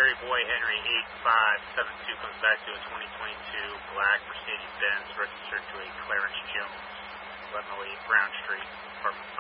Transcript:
Missouri Boy Henry 8572 comes back to a 2022 black Mercedes-Benz registered to a Clarence Jones, 1108 Brown Street, apartment